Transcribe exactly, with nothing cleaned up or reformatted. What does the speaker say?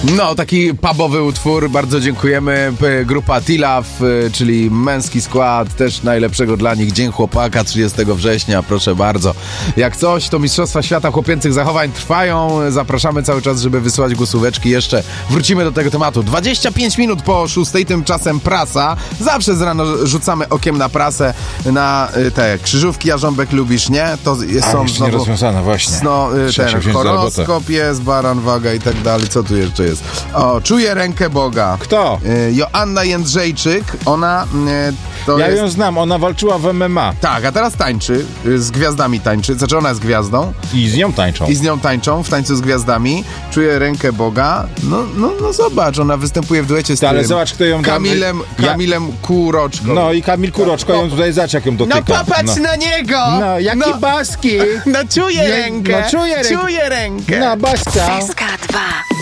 No, taki pubowy utwór, bardzo dziękujemy. Grupa T-Love, czyli męski skład, też najlepszego dla nich. Dzień Chłopaka, trzydziestego września, proszę bardzo. Jak coś, to Mistrzostwa Świata Chłopięcych Zachowań trwają. Zapraszamy cały czas, żeby wysyłać głosóweczki. Jeszcze wrócimy do tego tematu. dwadzieścia pięć minut po szóstej, tymczasem prasa. Zawsze z rana rzucamy okiem na prasę, na te krzyżówki Jarząbek lubisz, nie? To jest, A, są jeszcze znowu, nie rozwiązane, właśnie. No, Trzeba się ten wziąć za robotę. horoskop jest, baran, waga i tak dalej. Co tu jeszcze jest? O, czuję rękę Boga. Kto? Y, Joanna Jędrzejczyk, ona y, to Ja jest... ją znam, ona walczyła w M M A. Tak, a teraz tańczy, y, z gwiazdami tańczy, znaczy ona jest gwiazdą. I z nią tańczą. I z nią tańczą w tańcu z gwiazdami. Czuję rękę Boga. No, no, no zobacz, ona występuje w duecie z Ta, ale tym zobacz, kto ją da- Kamilem, Ja- Kamilem Kuroczką. No i Kamil Kuroczko ją tutaj zacz, jak ją dotyka. No popatrz na niego! No, jaki no, baski! no czuję Nie- rękę! no, czuję rękę. Czuję rękę! No, baska! S K dwa.